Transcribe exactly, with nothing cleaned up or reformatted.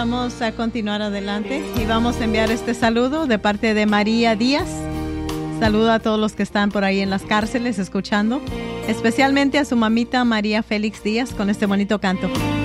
Vamos a continuar adelante y vamos a enviar este saludo de parte de María Díaz. Saludo a todos los que están por ahí en las cárceles escuchando, especialmente a su mamita María Félix Díaz con este bonito canto.